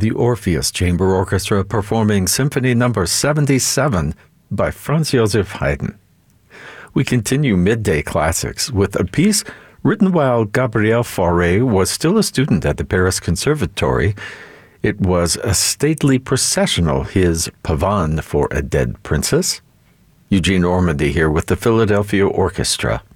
the Orpheus Chamber Orchestra performing Symphony No. 77 by Franz Joseph Haydn. We continue Midday Classics with a piece written while Gabriel Fauré was still a student at the Paris Conservatory. It was a stately processional, his Pavane for a Dead Princess. Eugene Ormandy here with the Philadelphia Orchestra.